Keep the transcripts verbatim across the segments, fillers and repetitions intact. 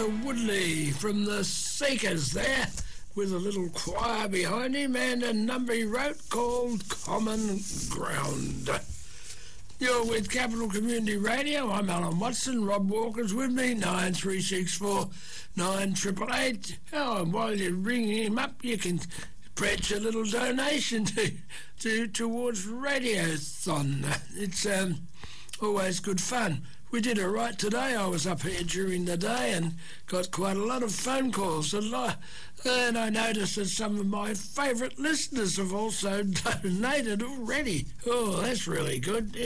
Peter Woodley from the Seekers there, with a little choir behind him and a number he wrote called Common Ground. You're with Capital Community Radio. I'm Alan Watson. Rob Walker's with me, nine three six four nine eight eight eight. Oh, and while you're ringing him up, you can pledge a little donation to, to towards Radiothon. It's um, always good fun. We did it right today. I was up here during the day and got quite a lot of phone calls. And I noticed that some of my favourite listeners have also donated already. Oh, that's really good. Yeah.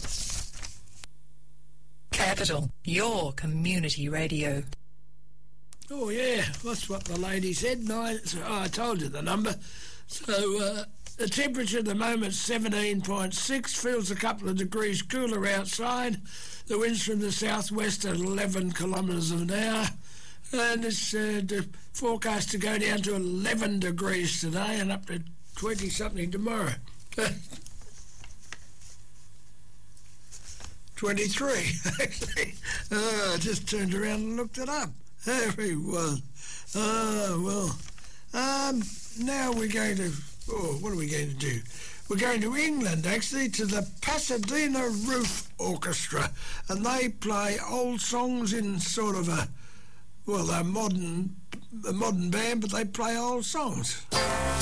Capital, your community radio. Oh, yeah, that's what the lady said. Nine, oh, I told you the number. So, uh, the temperature at the moment, seventeen point six, feels a couple of degrees cooler outside. The wind's from the southwest at eleven kilometres an hour. And it's uh, forecast to go down to eleven degrees today and up to twenty-something tomorrow. twenty-three, actually. Oh, I just turned around and looked it up. There he was. Oh, well. Um, now we're going to... Oh, what are we going to do? We're going to England, actually, to the Pasadena Roof Orchestra. And they play old songs in sort of a... Well, they're modern, a modern band, but they play old songs.